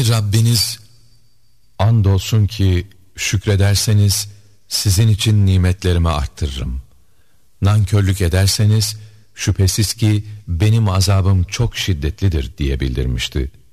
Yani Rabbiniz, andolsun ki şükrederseniz sizin için nimetlerimi arttırırım. Nankörlük ederseniz şüphesiz ki benim azabım çok şiddetlidir diye bildirmişti.